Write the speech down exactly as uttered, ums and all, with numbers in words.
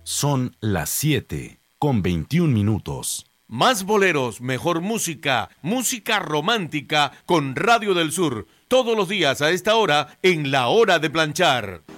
Son las siete con veintiún minutos. Más boleros, mejor música, música romántica con Radio del Sur. Todos los días a esta hora en La Hora de Planchar.